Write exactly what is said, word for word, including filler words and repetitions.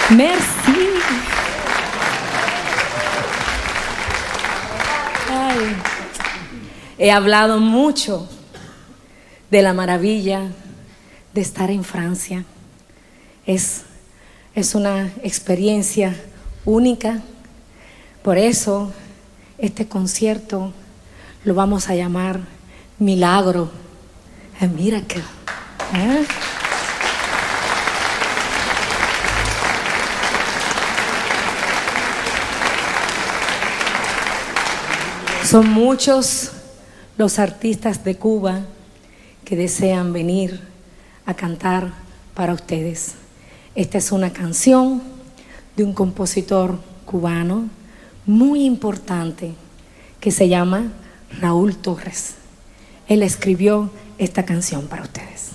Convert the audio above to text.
Merci. Ay. He hablado mucho de la maravilla de estar en Francia. Es, es una experiencia única. Por eso este concierto lo vamos a llamar Milagro, a Miracle. ¿Eh? Son muchos los artistas de Cuba que desean venir a cantar para ustedes. Esta es una canción de un compositor cubano muy importante que se llama Raúl Torres. Él escribió esta canción para ustedes.